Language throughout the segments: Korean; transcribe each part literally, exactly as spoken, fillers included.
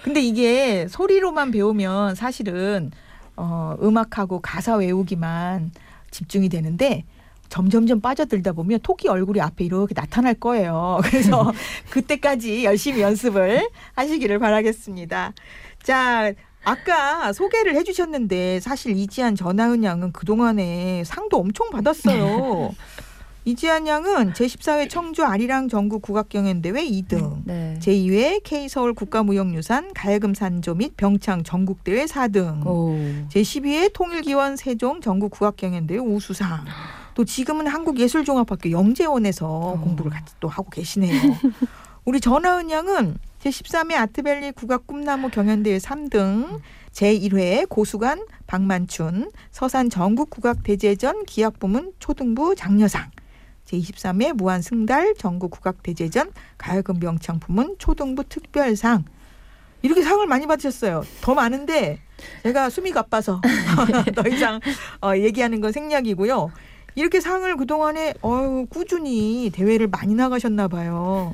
근데 이게 소리로만 배우면 사실은 어, 음악하고 가사 외우기만 집중이 되는데 점점점 빠져들다 보면 토끼 얼굴이 앞에 이렇게 나타날 거예요. 그래서 그때까지 열심히 연습을 하시기를 바라겠습니다. 자, 아까 소개를 해주셨는데 사실 이지한 전하은 양은 그동안에 상도 엄청 받았어요. 이지한 양은 제십사 회 청주 아리랑 전국 국악경연대회 이 등, 네. 제이 회 K서울 국가무형유산 가야금산조 및 병창 전국대회 사 등, 오. 제십이 회 통일기원 세종 전국 국악경연대회 우수상, 또 지금은 한국예술종합학교 영재원에서 오. 공부를 같이 또 하고 계시네요. 우리 전하은 양은 제십삼 회 아트밸리 국악 꿈나무 경연대회 삼 등, 제일 회 고수관 박만춘 서산 전국 국악대제전 기악부문 초등부 장려상, 제이십삼 회 무한승달 전국 국악대제전 가야금 병창 부문 초등부 특별상, 이렇게 상을 많이 받으셨어요. 더 많은데 제가 숨이 가빠서 더 이상 어, 얘기하는 건 생략이고요. 이렇게 상을 그동안에 어휴, 꾸준히 대회를 많이 나가셨나 봐요.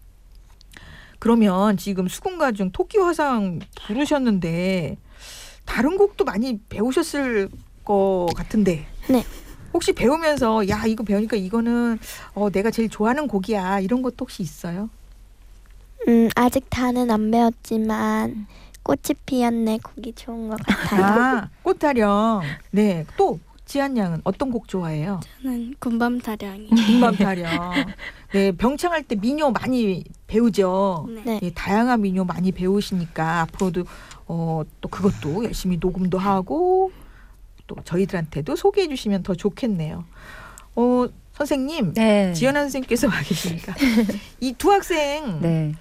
그러면 지금 수군가 중 토끼화상 부르셨는데 다른 곡도 많이 배우셨을 것 같은데. 네. 혹시 배우면서 야 이거 배우니까 이거는 어, 내가 제일 좋아하는 곡이야 이런 것도 혹시 있어요? 음, 아직 다는 안 배웠지만 꽃이 피었네 곡이 좋은 것 같아요. 아, 꽃타령. 네. 또 지한 양은 어떤 곡 좋아해요? 저는 군밤 타령이. 군밤 타령. 네, 병창할 때 민요 많이 배우죠. 네. 네, 다양한 민요 많이 배우시니까 앞으로도 어, 또 그것도 열심히 녹음도 하고 또 저희들한테도 소개해 주시면 더 좋겠네요. 어, 선생님, 네. 지연아 선생님께서 와 계시니까 이 두 학생 네.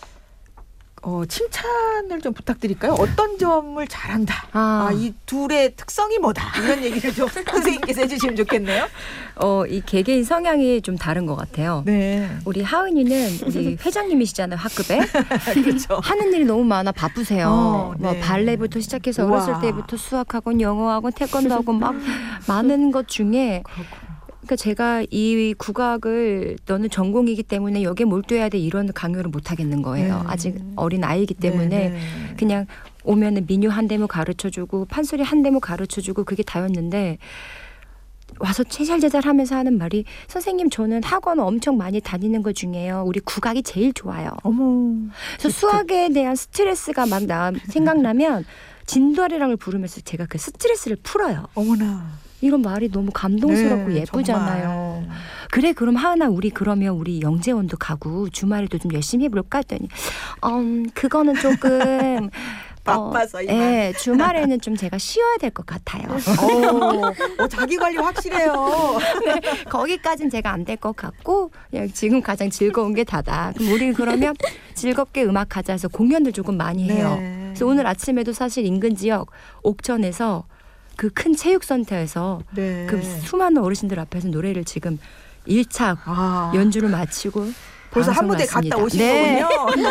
어, 칭찬을 좀 부탁드릴까요? 어떤 점을 잘한다. 아, 아, 이 둘의 특성이 뭐다. 이런 얘기를 좀 선생님께서 해주시면 좋겠네요. 어, 이 개개인 성향이 좀 다른 것 같아요. 네. 우리 하은이는 우리 회장님이시잖아요, 학급에. 그렇죠. 하는 일이 너무 많아 바쁘세요. 어, 뭐 네. 발레부터 시작해서 우와. 어렸을 때부터 수학학원, 영어학원, 태권도학원 막 많은 것 중에 그렇구나. 그러니까 제가 이 국악을 너는 전공이기 때문에 여기에 몰두해야 돼 이런 강요를 못 하겠는 거예요. 네. 아직 어린 아이이기 때문에 네, 네. 그냥 오면은 민요 한 대목 가르쳐주고 판소리 한 대목 가르쳐주고 그게 다였는데 와서 제잘제잘하면서 하는 말이 선생님 저는 학원 엄청 많이 다니는 것 중에요. 우리 국악이 제일 좋아요. 어머. 그래서 수학에 대한 스트레스가 막 나, 생각나면 진도아리랑을 부르면서 제가 그 스트레스를 풀어요. 어머나. 이런 말이 너무 감동스럽고 네, 예쁘잖아요. 정말. 그래 그럼 하은아 우리 그러면 우리 영재원도 가고 주말에도 좀 열심히 해볼까 했더니 음 그거는 조금 바빠서 어, 이만. 예, 주말에는 좀 제가 쉬어야 될 것 같아요. 어, 어, 자기 관리 확실해요. 네, 거기까지는 제가 안 될 것 같고 그냥 지금 가장 즐거운 게 다다. 그럼 우리 그러면 즐겁게 음악하자 해서 공연들 조금 많이 해요. 네. 그래서 오늘 아침에도 사실 인근 지역 옥천에서 그 큰 체육센터에서 네. 그 수많은 어르신들 앞에서 노래를 지금 일 차 아, 연주를 마치고 벌써 한 방송 무대 왔습니다. 갔다 오신 네. 거군요.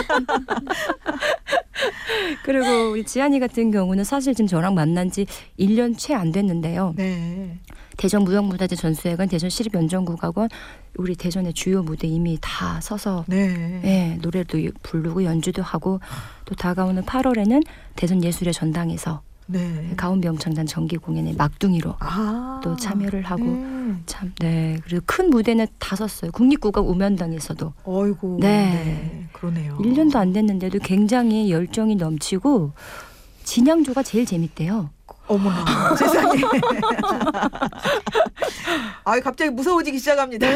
그리고 우리 지한이 같은 경우는 사실 지금 저랑 만난 지 일 년 채 안 됐는데요. 네. 대전 무형무다제 전수회관, 대전 시립연정국악원, 우리 대전의 주요 무대 이미 다 서서 네. 예, 노래도 부르고 연주도 하고 또 다가오는 팔월에는 대전 예술의 전당에서 네. 가온병창단 정기 공연의 막둥이로 아, 또 참여를 하고 네. 참, 네. 그리고 큰 무대는 다 섰어요. 국립국악 우면당에서도. 어이구. 네. 네. 그러네요. 일 년도 안 됐는데도 굉장히 열정이 넘치고 진양조가 제일 재밌대요. 어머나 세상에. 아 갑자기 무서워지기 시작합니다.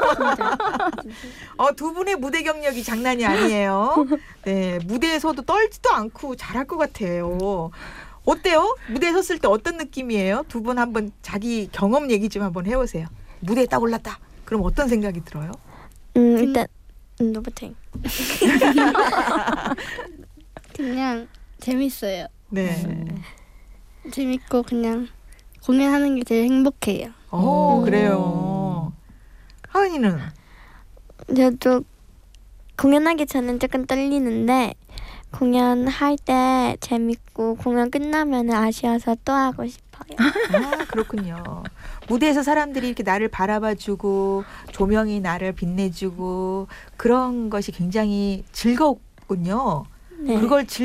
어, 두 분의 무대 경력이 장난이 아니에요. 네, 무대에서도 떨지도 않고 잘할 것 같아요. 어때요? 무대에 섰을 때 어떤 느낌이에요? 두 분 한번 자기 경험 얘기 좀 한번 해보세요. 무대에 딱 올랐다. 그럼 어떤 생각이 들어요? 음, 일단 음, 너부터. 그냥 재밌어요. 네. 재밌고 그냥 공연하는 게 제일 행복해요. 어, 오. 그래요. 하은이는? 저도 공연하기 전엔 조금 떨리는데 공연할 때 재밌고 공연 끝나면 아쉬워서 또 하고 싶어요. 아, 그렇군요. 무대에서 사람들이 이렇게 나를 바라봐주고 조명이 나를 빛내주고 그런 것이 굉장히 즐겁군요. 네. 그걸